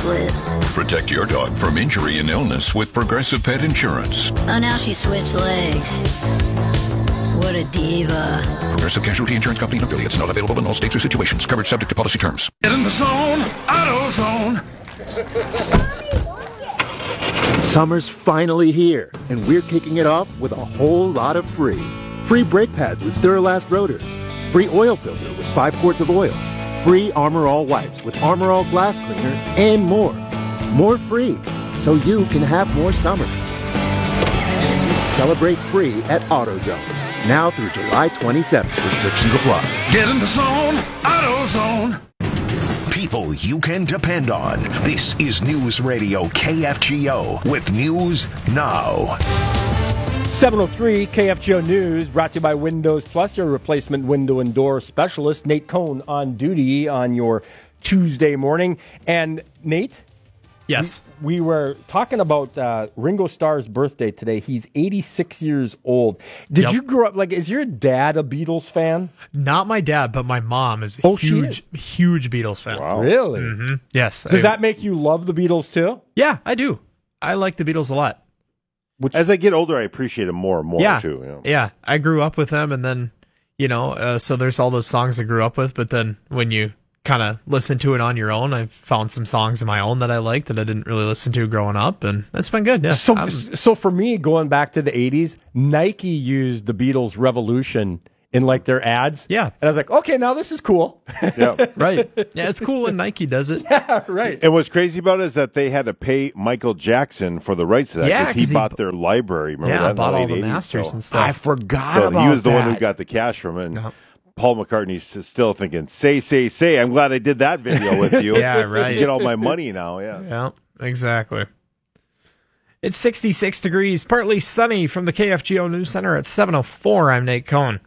split. Protect your dog from injury and illness with Progressive Pet Insurance. Oh, now she switched legs. What a diva. Progressive Casualty Insurance Company and affiliates. Not available in all states or situations. Coverage subject to policy terms. Get in the zone. AutoZone. Summer's finally here, and we're kicking it off with a whole lot of free. Free brake pads with Duralast rotors. Free oil filter with 5 quarts of oil. Free Armor All wipes with Armor All glass cleaner, and more. More free, so you can have more summer. Celebrate free at AutoZone. Now through July 27th. Restrictions apply. Get in the zone. AutoZone. People you can depend on. This is News Radio KFGO with News Now. 7:03 KFGO News, brought to you by Windows Plus, your replacement window and door specialist. Nate Cohn on duty on your Tuesday morning. And Nate? Yes. We were talking about Ringo Starr's birthday today. He's 86 years old. Did you grow up, is your dad a Beatles fan? Not my dad, but my mom is a huge Beatles fan. Wow. Really? Mm-hmm. Yes. Does that make you love the Beatles too? Yeah, I do. I like the Beatles a lot. As I get older, I appreciate them more and more, too. You know? Yeah, I grew up with them, and then, so there's all those songs I grew up with, but then when you kind of listen to it on your own, I've found some songs of my own that I like that I didn't really listen to growing up, and it's been good, yeah. So for me, going back to the 80s, Nike used the Beatles Revolution in their ads. Yeah. And I was like, okay, now this is cool. Yeah. Right. Yeah, it's cool when Nike does it. Yeah, right. And what's crazy about it is that they had to pay Michael Jackson for the rights to that because he bought their library. Remember that? Bought all the 80s, masters and stuff. I forgot about that. So he was the one who that. got the cash from it. And Paul McCartney's still thinking, say. I'm glad I did that video with you. Yeah, right. You get all my money now, yeah. Yeah, exactly. It's 66 degrees, partly sunny from the KFGO News Center at 7:04. I'm Nate Cohn.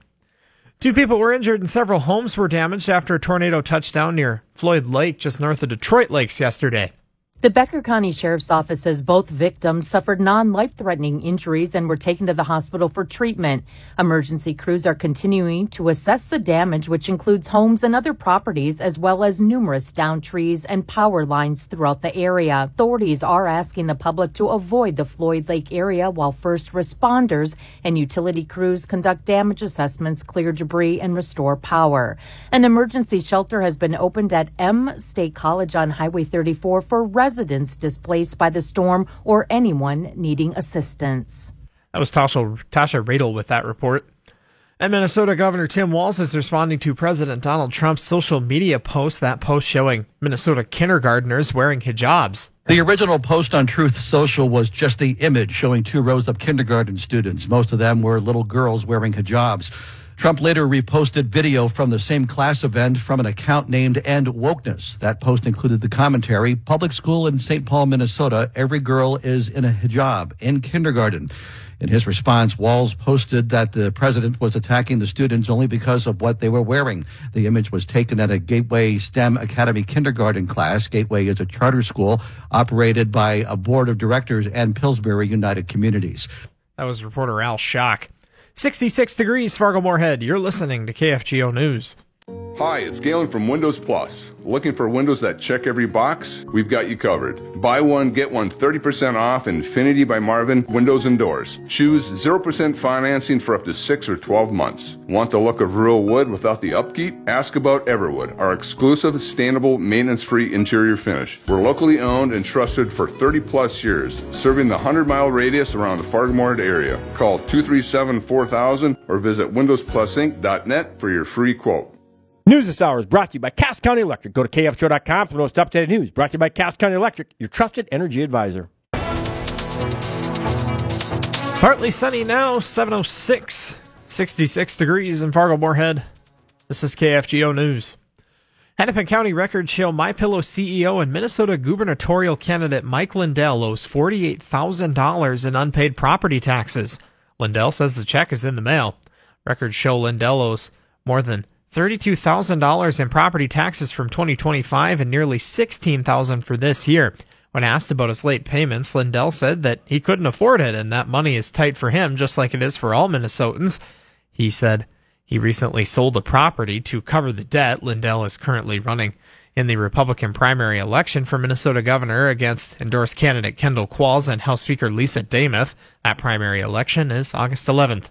2 people were injured and several homes were damaged after a tornado touched down near Floyd Lake, just north of Detroit Lakes yesterday. The Becker County Sheriff's Office says both victims suffered non-life-threatening injuries and were taken to the hospital for treatment. Emergency crews are continuing to assess the damage, which includes homes and other properties, as well as numerous downed trees and power lines throughout the area. Authorities are asking the public to avoid the Floyd Lake area while first responders and utility crews conduct damage assessments, clear debris, and restore power. An emergency shelter has been opened at M State College on Highway 34 for residents displaced by the storm or anyone needing assistance. That was Tasha Radel with that report. And Minnesota Governor Tim Walz is responding to President Donald Trump's social media post, that post showing Minnesota kindergartners wearing hijabs. The original post on Truth Social was just the image showing 2 rows of kindergarten students. Most of them were little girls wearing hijabs. Trump later reposted video from the same class event from an account named End Wokeness. That post included the commentary, public school in St. Paul, Minnesota, every girl is in a hijab in kindergarten. In his response, Walz posted that the president was attacking the students only because of what they were wearing. The image was taken at a Gateway STEM Academy kindergarten class. Gateway is a charter school operated by a board of directors and Pillsbury United Communities. That was reporter Al Schock. 66 degrees, Fargo-Moorhead. You're listening to KFGO News. Hi, it's Galen from Windows Plus. Looking for windows that check every box? We've got you covered. Buy one, get one 30% off Infinity by Marvin Windows and Doors. Choose 0% financing for up to 6 or 12 months. Want the look of real wood without the upkeep? Ask about Everwood, our exclusive, sustainable, maintenance-free interior finish. We're locally owned and trusted for 30-plus years, serving the 100-mile radius around the Fargo-Moorhead area. Call 237-4000 or visit windowsplusinc.net for your free quote. News this hour is brought to you by Cass County Electric. Go to KFGO.com for the most up-to-date news. Brought to you by Cass County Electric, your trusted energy advisor. Partly sunny now, 7:06, 66 degrees in Fargo-Moorhead. This is KFGO News. Hennepin County records show MyPillow CEO and Minnesota gubernatorial candidate Mike Lindell owes $48,000 in unpaid property taxes. Lindell says the check is in the mail. Records show Lindell owes more than $32,000 in property taxes from 2025 and nearly $16,000 for this year. When asked about his late payments, Lindell said that he couldn't afford it and that money is tight for him just like it is for all Minnesotans. He said he recently sold the property to cover the debt. Lindell is currently running In the Republican primary election for Minnesota governor against endorsed candidate Kendall Qualls and House Speaker Lisa Demuth, that primary election is August 11th.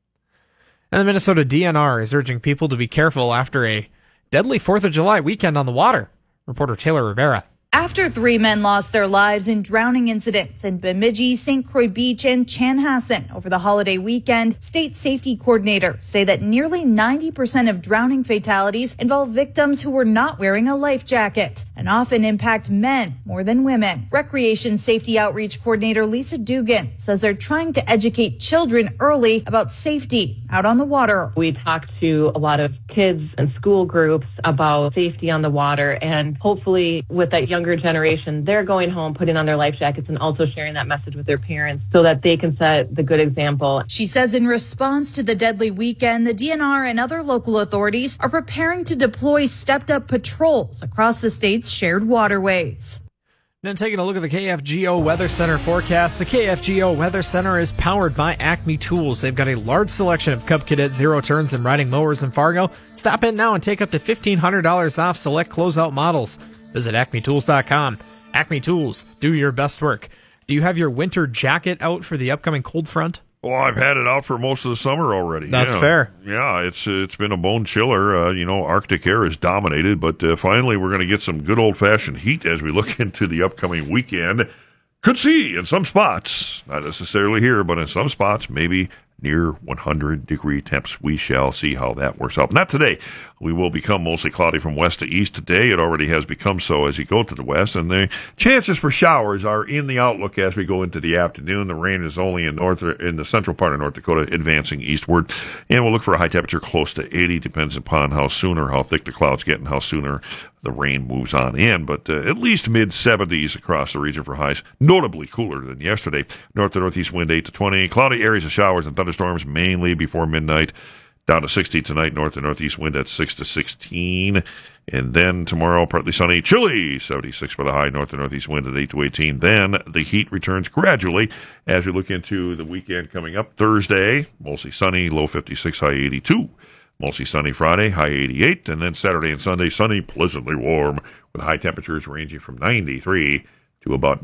And the Minnesota DNR is urging people to be careful after a deadly 4th of July weekend on the water. Reporter Taylor Rivera. After 3 men lost their lives in drowning incidents in Bemidji, St. Croix Beach, and Chanhassen over the holiday weekend, state safety coordinators say that nearly 90% of drowning fatalities involve victims who were not wearing a life jacket and often impact men more than women. Recreation Safety Outreach Coordinator Lisa Dugan says they're trying to educate children early about safety out on the water. We talked to a lot of kids and school groups about safety on the water, and hopefully with that younger generation, they're going home, putting on their life jackets, and also sharing that message with their parents so that they can set the good example. She says in response to the deadly weekend, the DNR and other local authorities are preparing to deploy stepped-up patrols across the state's shared waterways. Then taking a look at the KFGO Weather Center forecast. The KFGO Weather Center is powered by Acme Tools. They've got a large selection of Cub Cadet zero turns and riding mowers in Fargo. Stop in now and take up to $1,500 off select closeout models. Visit acmetools.com. Acme Tools, do your best work. Do you have your winter jacket out for the upcoming cold front? Well, I've had it out for most of the summer already. That's fair. Yeah, it's been a bone chiller. Arctic air is dominated, but finally we're going to get some good old-fashioned heat as we look into the upcoming weekend. Could see in some spots, not necessarily here, but in some spots, maybe near 100-degree temps. We shall see how that works out. Not today. We will become mostly cloudy from west to east today. It already has become so as you go to the west, and the chances for showers are in the outlook as we go into the afternoon. The rain is only in the central part of North Dakota, advancing eastward, and we'll look for a high temperature close to 80. Depends upon how soon or how thick the clouds get and how sooner the rain moves on in, but at least mid-70s across the region for highs, notably cooler than yesterday. North to northeast wind 8 to 20. Cloudy areas of showers and thunderstorms mainly before midnight. Down to 60 tonight, north to northeast wind at 6 to 16. And then tomorrow, partly sunny, chilly, 76 for the high, north to northeast wind at 8 to 18. Then the heat returns gradually as we look into the weekend coming up. Thursday, mostly sunny, low 56, high 82. Mostly sunny Friday, high 88. And then Saturday and Sunday, sunny, pleasantly warm, with high temperatures ranging from 93 to about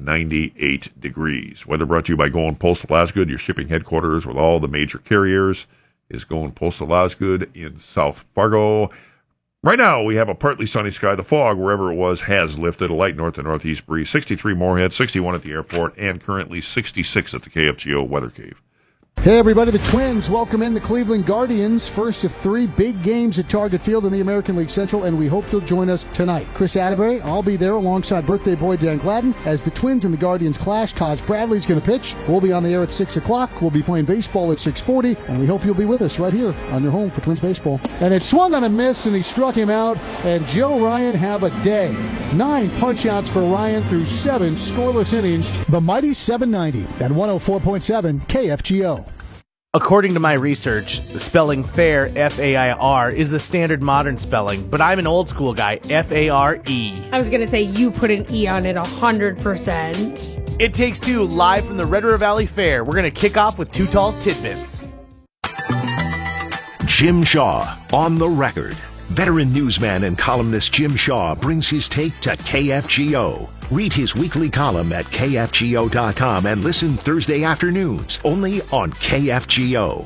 98 degrees. Weather brought to you by Going Postal Osgood, your shipping headquarters with all the major carriers is Going Postal Osgood in South Fargo. Right now, we have a partly sunny sky. The fog, wherever it was, has lifted. A light north to northeast breeze. 63 Moorhead, 61 at the airport, and currently 66 at the KFGO Weather Cave. Hey everybody, the Twins welcome in the Cleveland Guardians. First of 3 big games at Target Field in the American League Central, and we hope you'll join us tonight. Chris Atterbury, I'll be there alongside birthday boy Dan Gladden as the Twins and the Guardians clash. Taj Bradley's going to pitch. We'll be on the air at 6 o'clock. We'll be playing baseball at 6:40, and we hope you'll be with us right here on your home for Twins baseball. And it swung on a miss, and he struck him out, and Joe Ryan have a day. 9 punch-outs for Ryan through 7 scoreless innings. The mighty 790 and 104.7 KFGO. According to my research, the spelling fair, F-A-I-R, is the standard modern spelling, but I'm an old school guy, F-A-R-E. I was going to say you put an E on it 100%. It Takes Two, live from the Red River Valley Fair. We're going to kick off with Too Tall's Tidbits. Jim Shaw, on the record. Veteran newsman and columnist Jim Shaw brings his take to KFGO. Read his weekly column at KFGO.com and listen Thursday afternoons only on KFGO.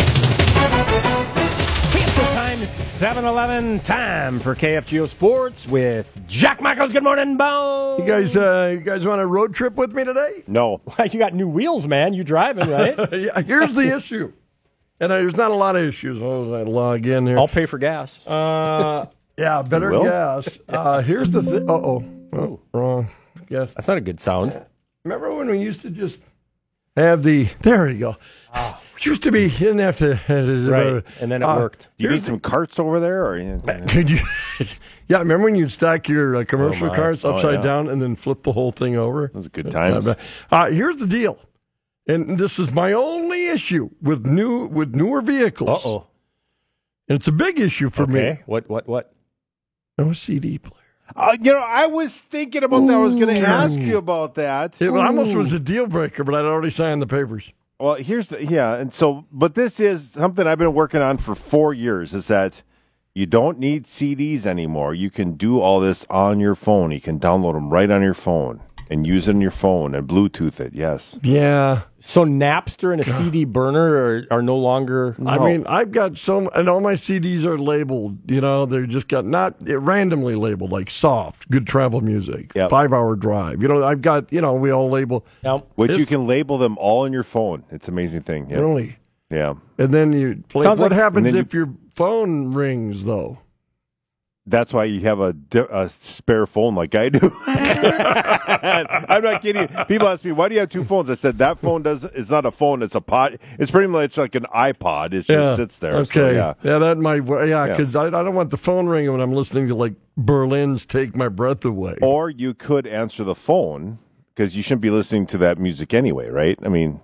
Time 7:11. Time for KFGO Sports with Jack Michaels. Good morning, Bo. You guys want a road trip with me today? No. You got new wheels, man. You driving, right? Yeah, here's the issue. And there's not a lot of issues. As I log in here. I'll pay for gas. Yeah, better gas. Here's the thing. Oh, wrong. Yes. That's not a good sound. Remember when we used to just have the... There you go. It used to be, you didn't have to... Right, and then it worked. Do you need some carts over there? Or Yeah, remember when you'd stack your commercial carts upside down and then flip the whole thing over? Those are good times. Here's the deal. And this is my only issue with newer vehicles. Uh-oh. And it's a big issue for me. What? No CD player. I was thinking about that. I was going to ask you about that. It almost was a deal breaker, but I'd already signed the papers. Well, but this is something I've been working on for 4 years, is that You don't need CDs anymore. You can do all this on your phone. You can download them right on your phone and use it on your phone and Bluetooth it. Yes. Yeah. So Napster and a CD burner are no longer. No. I mean, I've got and all my CDs are labeled. They're just not randomly labeled, like soft, good travel music, 5-hour drive. I've got, we all label. Yep. Which you can label them all on your phone. It's an amazing thing. Yep. Really? Yeah. And then you play. What happens if your phone rings, though? That's why you have a spare phone like I do. I'm not kidding. People ask me, why do you have two phones? I said, that phone it's not a phone, it's a pod. It's pretty much like an iPod. It just sits there. Okay. So, that might, because I don't want the phone ringing when I'm listening to, like, Berlin's Take My Breath Away. Or you could answer the phone, because you shouldn't be listening to that music anyway, right? I mean.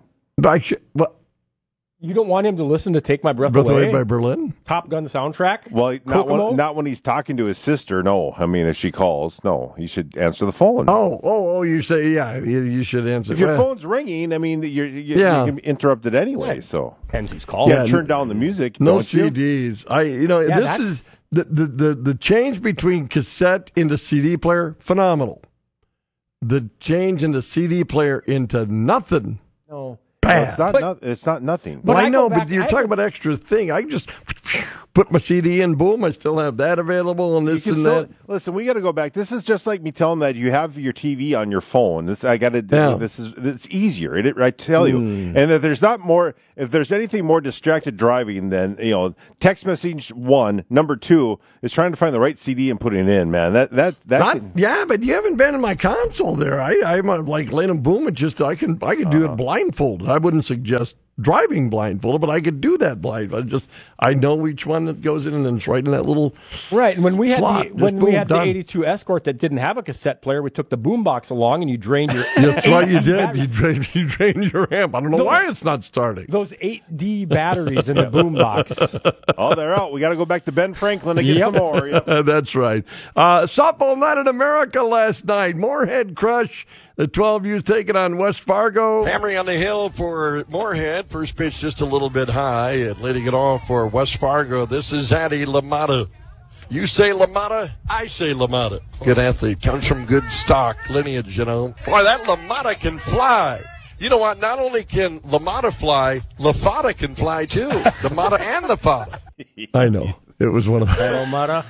You don't want him to listen to Take My Breath Away by Berlin? Top Gun soundtrack? Well, not when he's talking to his sister, no. I mean, if she calls, no. He should answer the phone. You say, you should answer. If your phone's ringing, I mean, you can be interrupted anyway, so. Depends who's calling. Yeah, turn down the music. No CDs. This is the change between cassette into CD player, phenomenal. The change into CD player into nothing. No. Bad. It's not nothing. But I know, but you're talking about extra thing. I just put my CD in, boom, I still have that available and this and that. Listen, we got to go back. This is just like me telling that you have your TV on your phone. It's easier. I tell you. And if there's anything more distracted driving than, text message 1, number 2 is trying to find the right CD and putting it in, man. But you haven't been in my console there. I'm like laying boom. I can do it blindfolded. I wouldn't suggest driving blindfolded, but I could do that blindfolded. I know each one that goes in, and then it's right in that little right. And when we slot, had the 82 Escort that didn't have a cassette player, we took the boombox along, and you drained your. That's what you did. You drained your amp. I don't know why it's not starting. Those 8D batteries in the boombox. Oh, they're out. We got to go back to Ben Franklin to get some more. Yep. That's right. Softball night in America last night. Moorhead Crush. The 12U's taking on West Fargo. Hammering on the hill for Moorhead. First pitch just a little bit high. And leading it off for West Fargo, this is Addy LaMotta. You say LaMotta, I say LaMotta. Good athlete. Comes from good stock lineage, Boy, that LaMotta can fly. You know what? Not only can LaMotta fly, LaFada can fly, too. The Mata and the Fada. I know. It was one of the... Hello, Mata.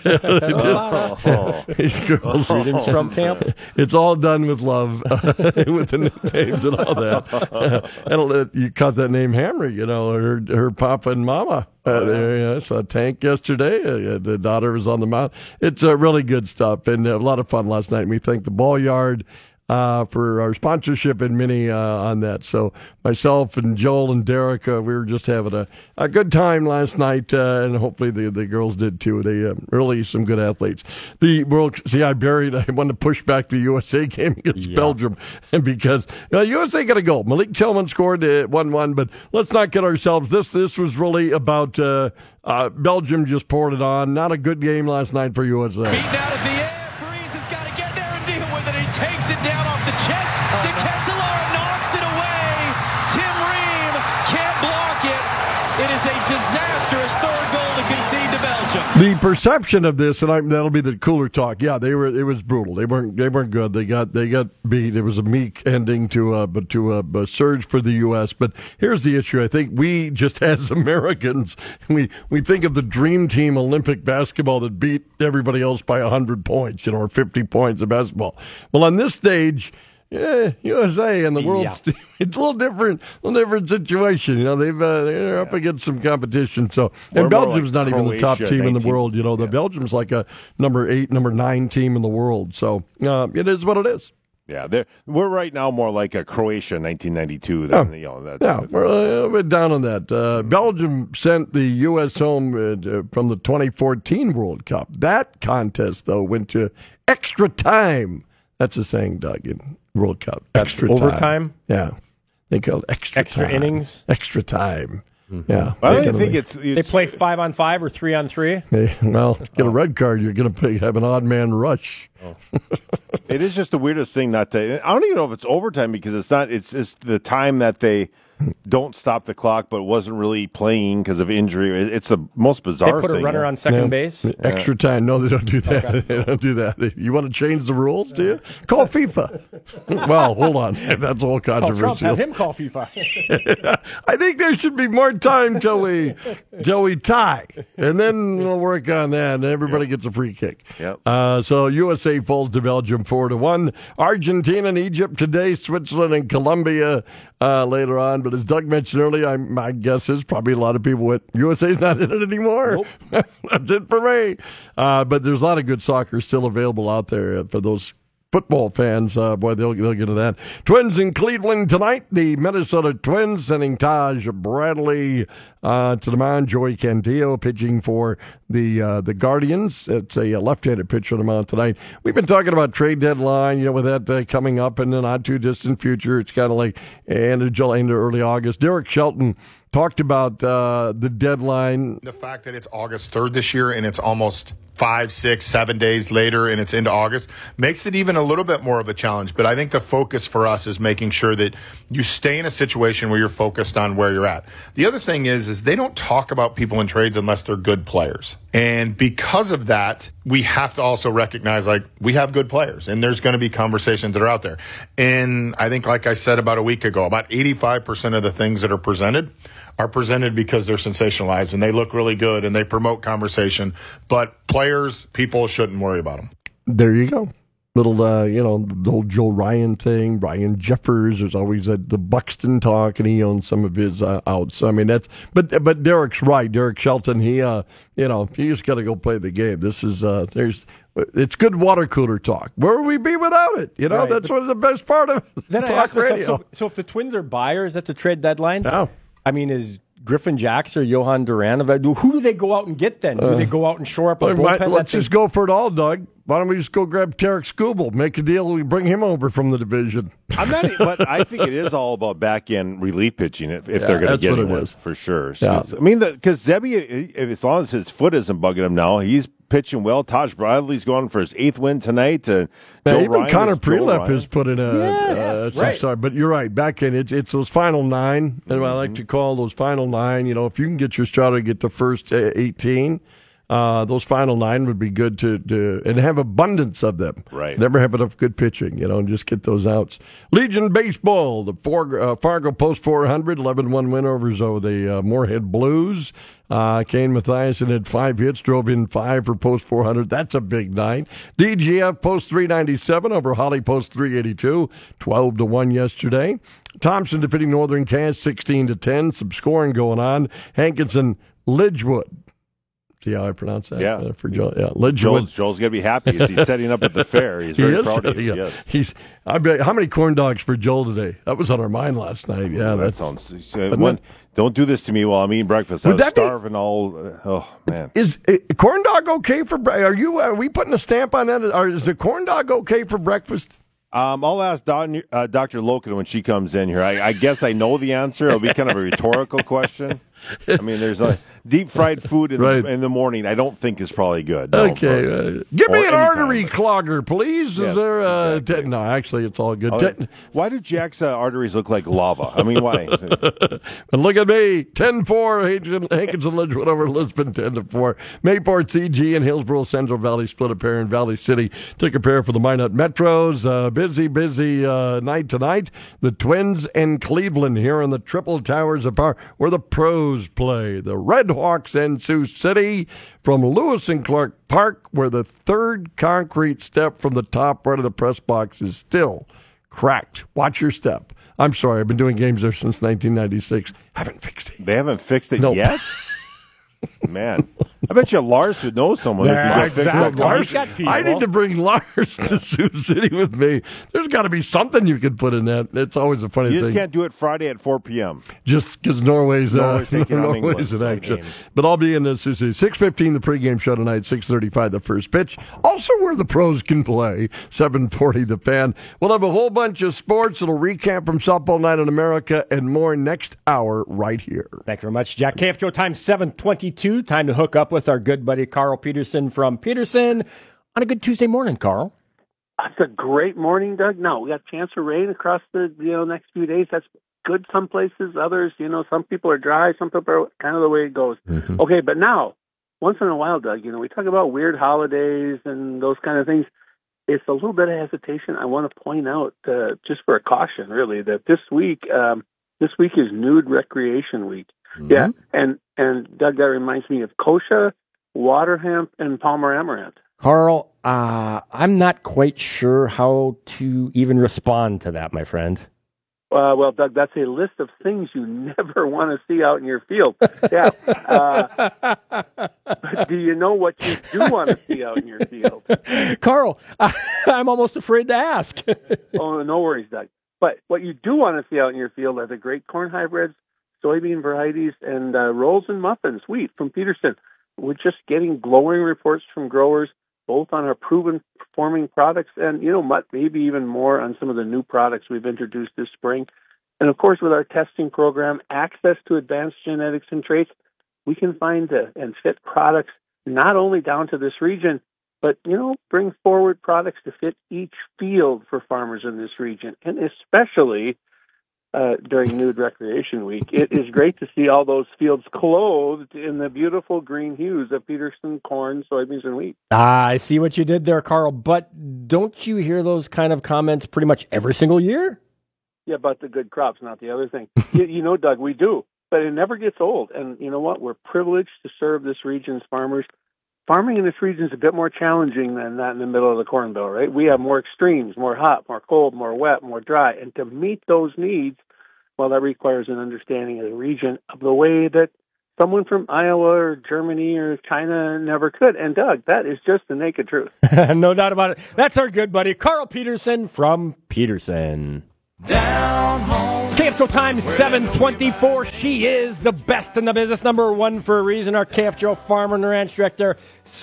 These girls. Greetings from camp. It's all done with love, with the nicknames and all that. You caught that name Hammer, her papa and mama. I saw Tank yesterday. The daughter was on the mound. It's really good stuff and a lot of fun last night. We thank the Ball Yard for our sponsorship and Minnie on that. So myself and Joel and Derek, we were just having a good time last night, and hopefully the girls did too. They really some good athletes. I wanted to push back the USA game against Belgium, and because USA got a goal. Malik Tillman scored 1-1, but let's not get ourselves. This was really about Belgium just poured it on. Not a good game last night for USA. Beaten out of the air. Freeze has got to get there and deal with it. He takes it down off the chest to Kettelar, knocks it away. Tim Ream can't block it. It is a disastrous third goal to concede to Belgium. The perception of this, and that'll be the cooler talk. Yeah, it was brutal. They weren't good. They got beat. It was a meek ending to a surge for the U.S. But here's the issue. I think we just as Americans, we think of the dream team Olympic basketball that beat everybody else by 100 points, or 50 points of basketball. Well, on this stage, USA and the world, it's a little different situation. They're up against some competition. So, and Belgium's not even the top team in the world. The Belgium's like a number 8, number 9 team in the world. So, it is what it is. Yeah, we're right now more like a Croatia 1992 than we're a little bit down on that. Belgium sent the U.S. home from the 2014 World Cup. That contest though went to extra time. That's a saying, Doug, in World Cup. Extra time. Overtime? Yeah. They call it extra innings? Extra time. Mm-hmm. Yeah. I don't think they play 5-on-5 or 3-on-3? Get a red card, you're going to have an odd man rush. Oh. It is just the weirdest thing not to. I don't even know if it's overtime because it's not. It's the time that they don't stop the clock, but wasn't really playing because of injury. It's the most bizarre thing. They put a runner on second base? Extra time. No, they don't do that. Okay. They don't do that. You want to change the rules, do you? Call FIFA. Well, hold on. That's all controversial. Trump, have him call FIFA. I think there should be more time till we tie, and then we'll work on that, and everybody gets a free kick. Yep. So USA falls to Belgium 4-1. Argentina and Egypt today. Switzerland and Colombia later on. But as Doug mentioned earlier, my guess is probably a lot of people went, USA's not in it anymore. Nope. That's it for me. But there's a lot of good soccer still available out there for those football fans. Boy, they'll get into that. Twins in Cleveland tonight. The Minnesota Twins sending Taj Bradley to the mound. Joey Cantillo pitching for the Guardians. It's a left-handed pitcher on the mound tonight. We've been talking about trade deadline, with that coming up in the not-too-distant future. It's kind of like end of July into early August. Derek Shelton talked about the deadline. The fact that it's August 3rd this year and it's almost 5, 6, 7 days later and it's into August makes it even a little bit more of a challenge. But I think the focus for us is making sure that you stay in a situation where you're focused on where you're at. The other thing is they don't talk about people in trades unless they're good players. And because of that, we have to also recognize, we have good players and there's going to be conversations that are out there. And I think, like I said about a week ago, about 85% of the things that are presented because they're sensationalized and they look really good and they promote conversation. But players, people shouldn't worry about them. There you go. Little, the whole Joe Ryan thing, Ryan Jeffers. There's always the Buxton talk, and he owns some of his outs. I mean, but Derek's right. Derek Shelton, he just got to go play the game. This is, it's good water cooler talk. Where would we be without it? Right, that's one of the best part of then talk radio. So if the Twins are buyers at the trade deadline, no. I mean, is Griffin Jax or Johan Duran? Who do they go out and get then? Do they go out and shore up a bullpen? Let's just go for it all, Doug. Why don't we just go grab Tarek Skubal, make a deal, we bring him over from the division? But I think it is all about back-end relief pitching if they're going to get it for sure. So yeah. I mean, because Zebby, as long as his foot isn't bugging him now, he's pitching well. Taj Bradley's going for his 8th win tonight. Even Connor Prelep has put in some start. But you're right, back in it's those final 9, and I like to call those final 9. If you can get your starter to get the first 18. Those final 9 would be good to and have abundance of them. Right. Never have enough good pitching, and just get those outs. Legion Baseball, the Fargo Post 400, 11-1 win over the Moorhead Blues. Kane Mathiasen had 5 hits, drove in 5 for Post 400. That's a big night. DGF Post 397 over Holly Post 382, 12-1 yesterday. Thompson defeating Northern Cass 16-10. Some scoring going on. Hankinson Lidgewood. See how I pronounce that? Yeah. For Joel. Yeah. Lidgewood. Joel's going to be happy as he's setting up at the fair. He's very proud of you. Yes. I bet, how many corn dogs for Joel today? That was on our mind last night. Yeah. That sounds. Don't do this to me while I'm eating breakfast. I was starving all. Oh man. Is corn dog okay for? Are we putting a stamp on that? Or is the corn dog okay for breakfast? I'll ask Dr. Loken when she comes in here. I guess I know the answer. It'll be kind of a rhetorical question. I mean, there's deep fried food in the morning. I don't think is probably good. No, okay, give me an artery clogger, please. Yes, is there? exactly. No, actually, it's all good. Why do Jack's arteries look like lava? I mean, why? And look at me, 10-4, Hankinson Lidgewood over Lisbon, 10-4. Mayport CG and Hillsborough Central Valley split a pair, in Valley City took a pair for the Minot Metros. Busy night tonight. The Twins and Cleveland here in the Triple Towers of Power, where the pros play. The Red Hawks and Sioux City from Lewis and Clark Park, where the third concrete step from the top right of the press box is still cracked. Watch your step. I'm sorry, I've been doing games there since 1996. Haven't fixed it. They haven't fixed it yet? Man, I bet you Lars would know someone that could fix it. I need to bring Lars to Sioux City with me. There's got to be something you could put in that. It's always a funny thing. You just can't do it Friday at 4 p.m. Just because Norway's in action. But I'll be in the Sioux City. 6:15 the pregame show tonight, 6:35 the first pitch. Also where the pros can play, 7:40 the fan. We'll have a whole bunch of sports. It'll recap from Softball Night in America and more next hour right here. Thank you very much, Jack. KFGO time 7:22. Time to hook up with our good buddy Carl Peterson from Peterson on a good Tuesday morning, Carl. It's a great morning, Doug. No, we got a chance of rain across the next few days. That's good some places. Others, some people are dry. Some people are kind of the way it goes. Mm-hmm. Okay, but now, once in a while, Doug, we talk about weird holidays and those kind of things. It's a little bit of hesitation. I want to point out, just for a caution, really, that this week is Nude Recreation Week. Mm-hmm. Yeah, and Doug, that reminds me of kochia, water hemp, and Palmer amaranth. Carl, I'm not quite sure how to even respond to that, my friend. Well, Doug, that's a list of things you never want to see out in your field. Yeah. But do you know what you do want to see out in your field? Carl, I'm almost afraid to ask. Oh, no worries, Doug. But what you do want to see out in your field are the great corn hybrids, soybean varieties, and rolls and muffins, wheat from Peterson. We're just getting glowing reports from growers, both on our proven performing products and, maybe even more on some of the new products we've introduced this spring. And, of course, with our testing program, access to advanced genetics and traits, we can find and fit products not only down to this region, but, bring forward products to fit each field for farmers in this region, and especially during Nude Recreation Week. It is great to see all those fields clothed in the beautiful green hues of Peterson corn, soybeans, and wheat. I see what you did there, Carl, but don't you hear those kind of comments pretty much every single year? Yeah, but the good crops, not the other thing. Doug, we do, but it never gets old. And you know what? We're privileged to serve this region's farmers. Farming in this region is a bit more challenging than that in the middle of the Corn Belt, right? We have more extremes, more hot, more cold, more wet, more dry. And to meet those needs, well, that requires an understanding of the region of the way that someone from Iowa or Germany or China never could. And, Doug, that is just the naked truth. No doubt about it. That's our good buddy, Carl Peterson from Peterson. Down home. KFGO time 7:24. She is the best in the business, number one for a reason. Our KFGO farmer and ranch director,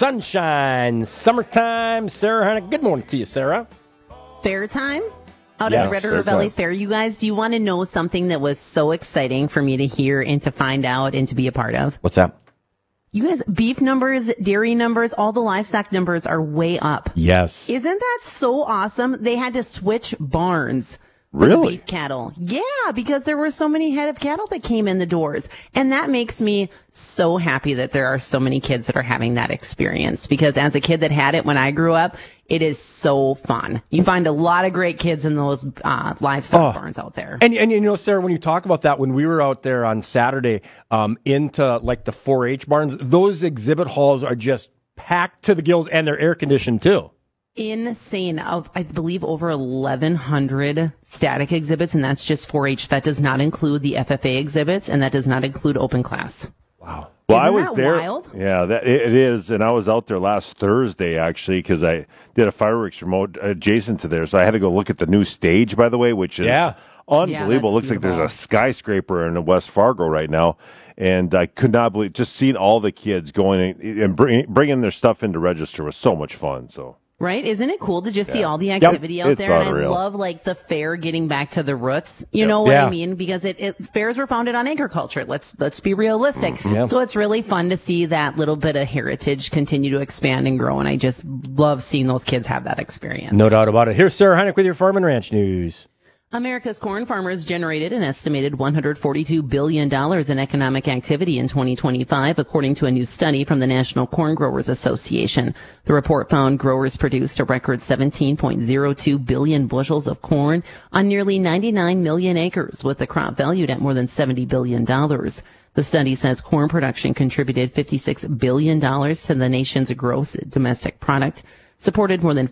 Sunshine Summertime, Sarah Hanna. Good morning to you, Sarah. Fair time? Out at the Red River Valley Fair. You guys, do you want to know something that was so exciting for me to hear and to find out and to be a part of? What's that? You guys, beef numbers, dairy numbers, all the livestock numbers are way up. Yes. Isn't that so awesome? They had to switch barns. Really? Beef cattle. Yeah, because there were so many head of cattle that came in the doors. And that makes me so happy that there are so many kids that are having that experience. Because as a kid that had it when I grew up, it is so fun. You find a lot of great kids in those livestock barns out there. And Sarah, when you talk about that, when we were out there on Saturday into like the 4-H barns, those exhibit halls are just packed to the gills, and they're air conditioned too. Insane. I believe over 1,100 static exhibits, and that's just 4-H. That does not include the FFA exhibits, and that does not include open class. Wow. Well, Isn't I was that there. Wild? Yeah, it is, and I was out there last Thursday actually because I did a fireworks remote adjacent to there, so I had to go look at the new stage, by the way, which is unbelievable. It looks like there's a skyscraper in West Fargo right now. And I could not believe just seeing all the kids going and bringing their stuff into register was so much fun. So. Right? Isn't it cool to just see all the activity out there? Unreal. And I love the fair getting back to the roots. You know what I mean? Because fairs were founded on agriculture. Let's be realistic. Mm-hmm. So it's really fun to see that little bit of heritage continue to expand and grow. And I just love seeing those kids have that experience. No doubt about it. Here's Sarah Heineck with your Farm and Ranch News. America's corn farmers generated an estimated $142 billion in economic activity in 2025, according to a new study from the National Corn Growers Association. The report found growers produced a record 17.02 billion bushels of corn on nearly 99 million acres, with the crop valued at more than $70 billion. The study says corn production contributed $56 billion to the nation's gross domestic product, supported more than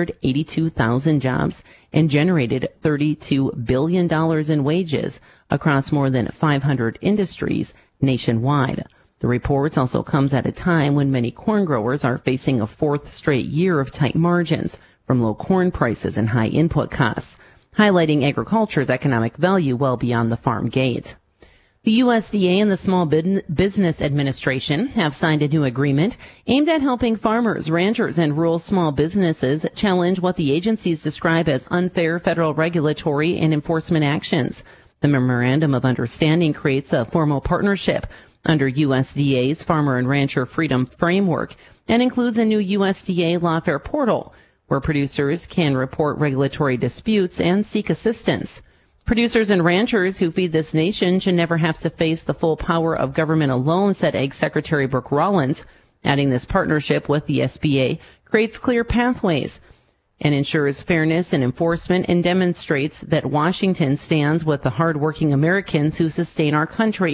482,000 jobs, and generated $32 billion in wages across more than 500 industries nationwide. The report also comes at a time when many corn growers are facing a fourth straight year of tight margins from low corn prices and high input costs, highlighting agriculture's economic value well beyond the farm gate. The USDA and the Small Business Administration have signed a new agreement aimed at helping farmers, ranchers, and rural small businesses challenge what the agencies describe as unfair federal regulatory and enforcement actions. The Memorandum of Understanding creates a formal partnership under USDA's Farmer and Rancher Freedom Framework and includes a new USDA Lawfare portal, where producers can report regulatory disputes and seek assistance. Producers and ranchers who feed this nation should never have to face the full power of government alone, said Ag Secretary Brooke Rollins, adding this partnership with the SBA creates clear pathways and ensures fairness in enforcement and demonstrates that Washington stands with the hardworking Americans who sustain our country.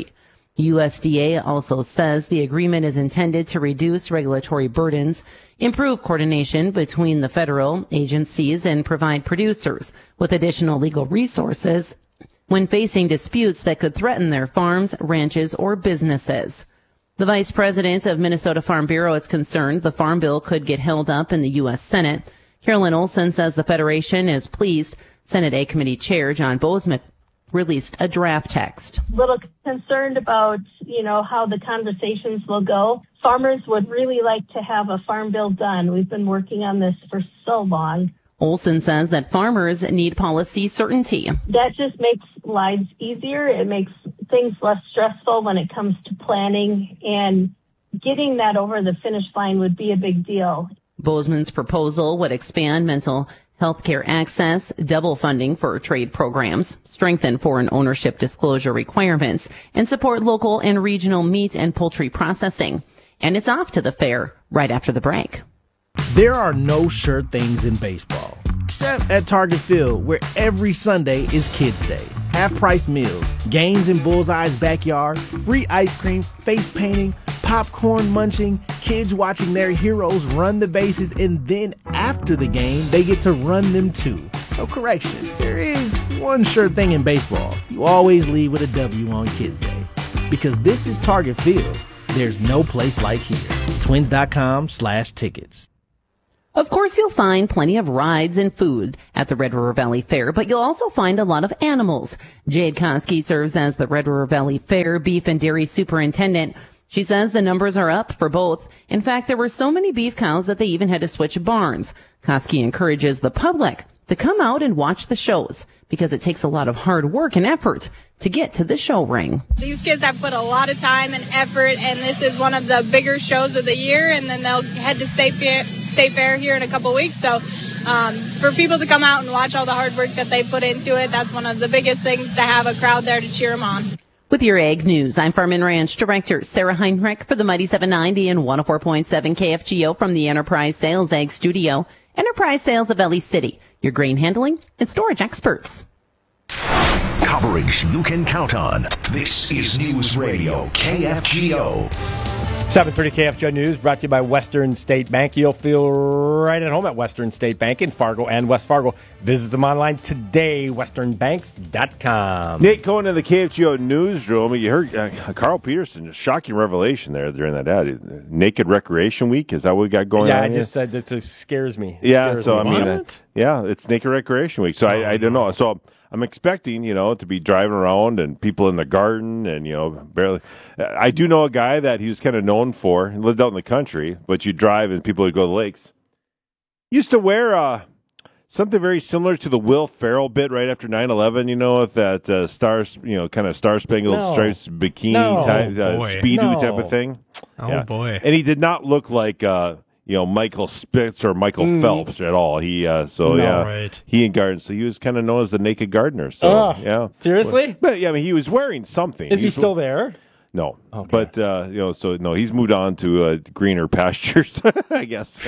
USDA also says the agreement is intended to reduce regulatory burdens, improve coordination between the federal agencies, and provide producers with additional legal resources when facing disputes that could threaten their farms, ranches, or businesses. The vice president of Minnesota Farm Bureau is concerned the farm bill could get held up in the U.S. Senate. Carolyn Olson says the Federation is pleased Senate A Committee Chair John Bozeman released a draft text. Little concerned about, how the conversations will go. Farmers would really like to have a farm bill done. We've been working on this for so long. Olson says that farmers need policy certainty. That just makes lives easier. It makes things less stressful when it comes to planning, and getting that over the finish line would be a big deal. Bozeman's proposal would expand mental health care access, double funding for trade programs, strengthen foreign ownership disclosure requirements, and support local and regional meat and poultry processing. And it's off to the fair right after the break. There are no sure things in baseball, except at Target Field, where every Sunday is Kids Day. Half-price meals, games in Bullseye's backyard, free ice cream, face painting, popcorn munching, kids watching their heroes run the bases, and then after the game, they get to run them too. So correction, there is one sure thing in baseball. You always leave with a W on Kids Day. Because this is Target Field. There's no place like here. Twins.com/tickets. Of course, you'll find plenty of rides and food at the Red River Valley Fair, but you'll also find a lot of animals. Jade Koski serves as the Red River Valley Fair beef and dairy superintendent. She says the numbers are up for both. In fact, there were so many beef cows that they even had to switch barns. Koski encourages the public to come out and watch the shows because it takes a lot of hard work and effort to get to the show ring. These kids have put a lot of time and effort, and this is one of the bigger shows of the year, and then they'll head to State Fair here in a couple weeks. So for people to come out and watch all the hard work that they put into it, that's one of the biggest things, to have a crowd there to cheer them on. With your Ag News, I'm Farm and Ranch Director Sarah Heinrich for the Mighty 790 and 104.7 KFGO from the Enterprise Sales Ag Studio. Enterprise Sales of Valley City, your grain handling and storage experts. Coverage you can count on. This is News Radio KFGO. 7:30 KFGO News brought to you by Western State Bank. You'll feel right at home at Western State Bank in Fargo and West Fargo. Visit them online today, westernbanks.com. Nate, going to the KFGO newsroom, you heard Carl Peterson, a shocking revelation there during that ad. Naked Recreation Week, is that what we got going on? Yeah, I just said that scares me. It's Naked Recreation Week, so I don't know. So I'm expecting, to be driving around and people in the garden and, barely. I do know a guy that he was kind of known for. He lived out in the country, but you drive and people would go to the lakes. Used to wear something very similar to the Will Ferrell bit right after 9/11, with that stars, kind of star-spangled stripes bikini type, Speedo type of thing. Oh, boy. And he did not look like Michael Spitz or Michael Phelps at all. He Right. He and garden. So he was kind of known as the Naked Gardener. So yeah, seriously. But yeah, I mean, he was wearing something. Is he still there? No, okay. But he's moved on to greener pastures, I guess.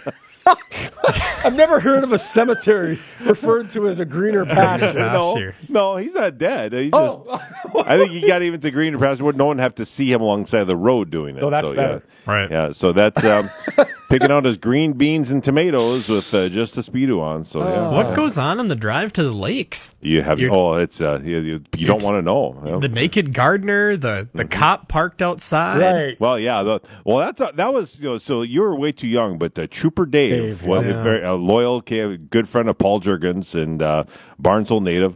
I've never heard of a cemetery referred to as a greener pasture. No, he's not dead. He just, I think he got even to greener pasture where no one have to see him alongside the road doing it. Oh, that's better. Yeah. Right. Yeah, so that's picking out his green beans and tomatoes with just a Speedo on. So yeah. What goes on the drive to the lakes? You have it's you don't want to know. The Naked Gardener, the cop parked outside. Right. Well, yeah. That was so you were way too young, but Trooper Dave was a loyal, good friend of Paul Juergens and Barnesville native.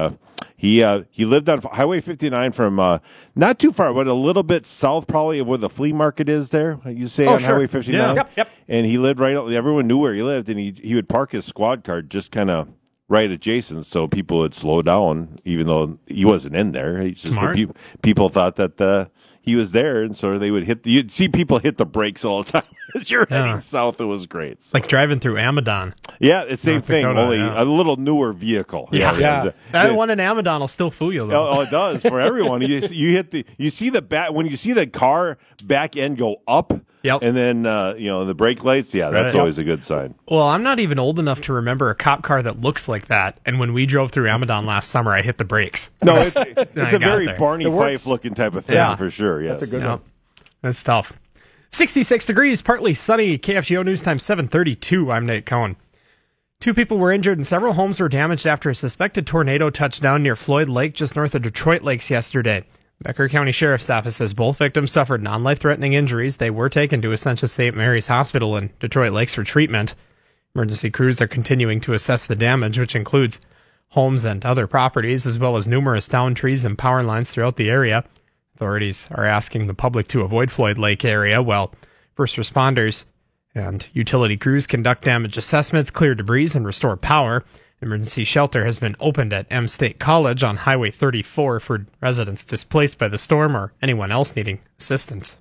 He lived on Highway 59 from not too far, but a little bit south probably of where the flea market is there. You say on Highway 59. Yeah. Yep. And he lived right. Everyone knew where he lived, and he would park his squad car just kind of right adjacent, so people would slow down, even though he wasn't in there. It's just Smart. People thought that he was there, and so they would you'd see people hit the brakes all the time as you're heading south. It was great. It's like driving through Amadon. Yeah, it's the same thing, only a little newer vehicle. Yeah. That one in Amadon will still fool you, though. Oh, it does for everyone. You see when you see the car back end go up. Yep. And then, the brake lights, that's always a good sign. Well, I'm not even old enough to remember a cop car that looks like that. And when we drove through Amadon last summer, I hit the brakes. No, it's a very Barney Fife looking type of thing for sure. Yes. That's a good one. That's tough. 66 degrees, partly sunny. KFGO News Time 7:32. I'm Nate Cohen. 2 people were injured and several homes were damaged after a suspected tornado touched down near Floyd Lake, just north of Detroit Lakes yesterday. Becker County Sheriff's Office says both victims suffered non-life-threatening injuries. They were taken to Essentia St. Mary's Hospital in Detroit Lakes for treatment. Emergency crews are continuing to assess the damage, which includes homes and other properties, as well as numerous downed trees and power lines throughout the area. Authorities are asking the public to avoid Floyd Lake area, while first responders and utility crews conduct damage assessments, clear debris, and restore power. Emergency shelter has been opened at M State College on Highway 34 for residents displaced by the storm or anyone else needing assistance.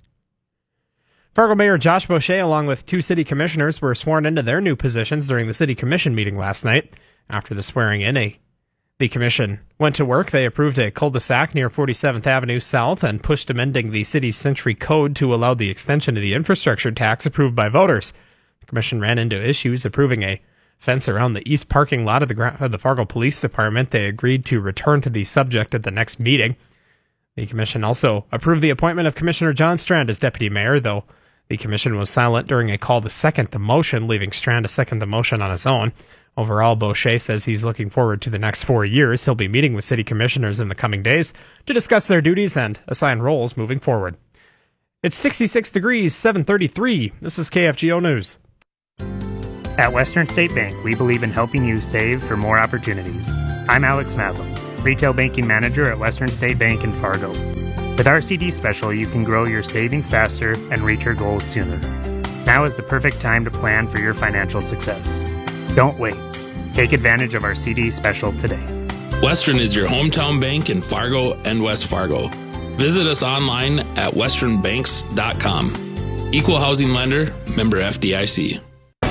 Fargo Mayor Josh Boucher, along with 2 city commissioners, were sworn into their new positions during the city commission meeting last night. After the swearing in, the commission went to work. They approved a cul-de-sac near 47th Avenue South and pushed amending the city's Century Code to allow the extension of the infrastructure tax approved by voters. The commission ran into issues approving a fence around the east parking lot of the Fargo Police Department. They agreed to return to the subject at the next meeting. The commission also approved the appointment of Commissioner John Strand as deputy mayor, though the commission was silent during a call to second the motion, leaving Strand to second the motion on his own. Overall, Boucher says he's looking forward to the next 4 years. He'll be meeting with city commissioners in the coming days to discuss their duties and assign roles moving forward. It's 66 degrees, 7:33. This is KFGO News. At Western State Bank, we believe in helping you save for more opportunities. I'm Alex Madlin, Retail Banking Manager at Western State Bank in Fargo. With our CD special, you can grow your savings faster and reach your goals sooner. Now is the perfect time to plan for your financial success. Don't wait. Take advantage of our CD special today. Western is your hometown bank in Fargo and West Fargo. Visit us online at westernbanks.com. Equal housing lender, member FDIC.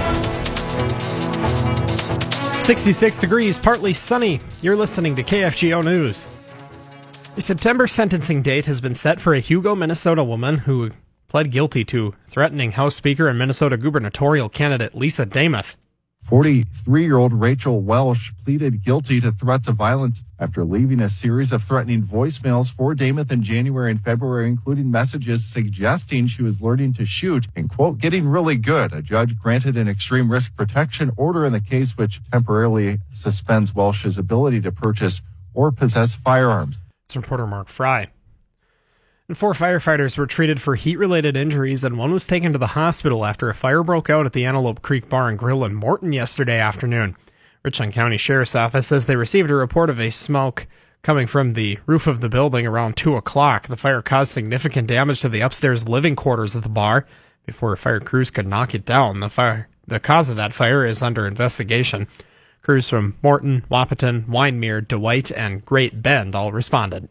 66 degrees, partly sunny. You're listening to KFGO News. The September sentencing date has been set for a Hugo, Minnesota woman who pled guilty to threatening House Speaker and Minnesota gubernatorial candidate Lisa Demuth. 43-year-old Rachel Welsh pleaded guilty to threats of violence after leaving a series of threatening voicemails for Demuth in January and February, including messages suggesting she was learning to shoot and, quote, getting really good. A judge granted an extreme risk protection order in the case, which temporarily suspends Welsh's ability to purchase or possess firearms. It's reporter Mark Fry. And 4 firefighters were treated for heat-related injuries, and 1 was taken to the hospital after a fire broke out at the Antelope Creek Bar and Grill in Morton yesterday afternoon. Richland County Sheriff's Office says they received a report of a smoke coming from the roof of the building around 2 o'clock. The fire caused significant damage to the upstairs living quarters of the bar before fire crews could knock it down. The cause of that fire is under investigation. Crews from Morton, Wahpeton, Wyndmere, DeWitt, and Great Bend all responded.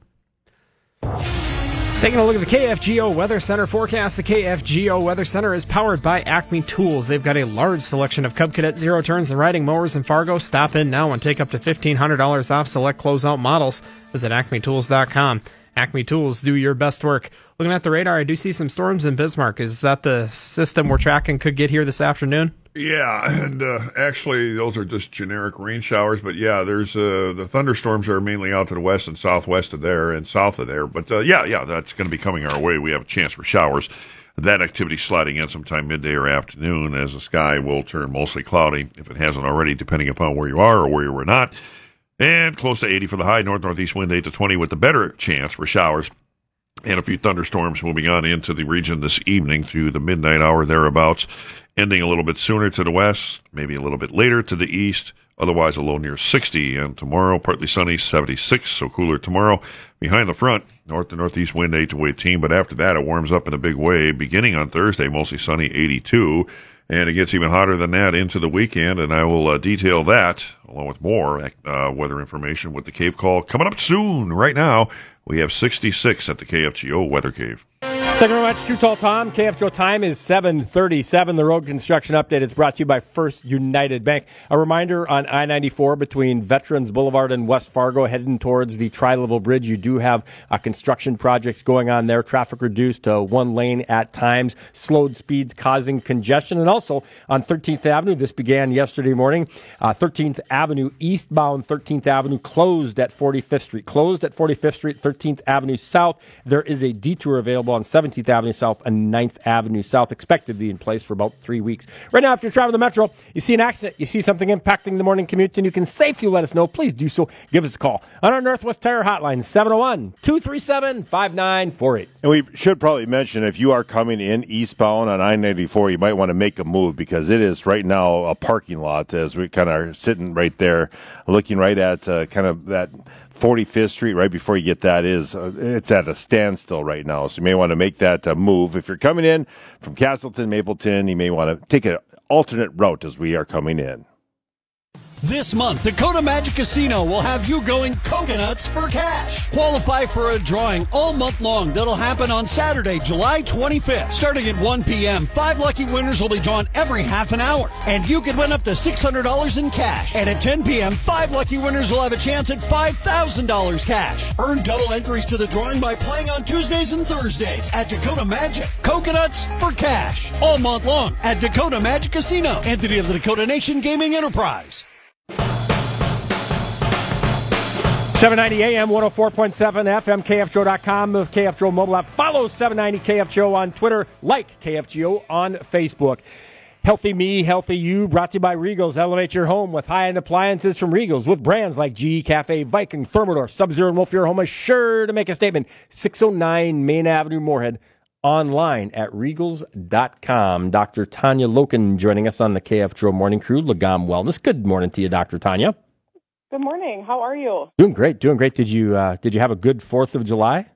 Taking a look at the KFGO Weather Center forecast. The KFGO Weather Center is powered by Acme Tools. They've got a large selection of Cub Cadet zero turns and riding mowers in Fargo. Stop in now and take up to $1,500 off select closeout models. Visit acmetools.com. Acme Tools, do your best work. Looking at the radar, I do see some storms in Bismarck. Is that the system we're tracking could get here this afternoon? Yeah, and actually those are just generic rain showers, but yeah, there's the thunderstorms are mainly out to the west and southwest of there and south of there, but yeah, that's going to be coming our way. We have a chance for showers. That activity sliding in sometime midday or afternoon as the sky will turn mostly cloudy, if it hasn't already, depending upon where you are or where you were not. And close to 80 for the high, north-northeast wind 8 to 20 with the better chance for showers. And a few thunderstorms moving on into the region this evening through the midnight hour thereabouts, ending a little bit sooner to the west, maybe a little bit later to the east, otherwise a low near 60. And tomorrow, partly sunny, 76, so cooler tomorrow. Behind the front, north to northeast wind 8 to 18, but after that it warms up in a big way. Beginning on Thursday, mostly sunny, 82. And it gets even hotter than that into the weekend, and I will detail that, along with more weather information with the Cave Call coming up soon. Right now, we have 66 at the KFGO Weather Cave. Thank you very much, Too Tall Tom. KFGO time is 7:37. The road construction update is brought to you by First United Bank. A reminder on I-94 between Veterans Boulevard and West Fargo, heading towards the Tri-Level Bridge. You do have construction projects going on there. Traffic reduced to one lane at times. Slowed speeds causing congestion. And also on 13th Avenue, this began yesterday morning. 13th Avenue eastbound 13th Avenue closed at 45th Street. Closed at 45th Street, 13th Avenue South. There is a detour available on 17th Avenue South and 9th Avenue South, expected to be in place for about 3 weeks. Right now, if you're traveling the Metro, you see an accident, you see something impacting the morning commute, and you can safely let us know, please do so. Give us a call on our Northwest Tire hotline, 701-237-5948. And we should probably mention, if you are coming in eastbound on I-94, you might want to make a move, because it is right now a parking lot, as we kind of are sitting right there, looking right at kind of that 45th Street, right before you get that, it's at a standstill right now. So you may want to make that move. If you're coming in from Castleton, Mapleton, you may want to take an alternate route as we are coming in. This month, Dakota Magic Casino will have you going coconuts for cash. Qualify for a drawing all month long that'll happen on Saturday, July 25th. Starting at 1 p.m., 5 lucky winners will be drawn every half an hour, and you could win up to $600 in cash. And at 10 p.m., 5 lucky winners will have a chance at $5,000 cash. Earn double entries to the drawing by playing on Tuesdays and Thursdays at Dakota Magic. Coconuts for cash. All month long at Dakota Magic Casino. Entity of the Dakota Nation Gaming Enterprise. 790 AM, 104.7 FM, KFGO.com, the KFGO mobile app. Follow 790 KFGO on Twitter. Like KFGO on Facebook. Healthy Me, Healthy You, brought to you by Regals. Elevate your home with high-end appliances from Regals with brands like GE Cafe, Viking, Thermador, Sub-Zero, and Wolf. Your home is sure to make a statement. 609 Main Avenue, Moorhead. Online at Regals.com. Dr. Tanya Loken joining us on the KFGO Morning Crew, Lagom Wellness. Good morning to you, Dr. Tanya. Good morning. How are you? Doing great. Did you have a good 4th of July?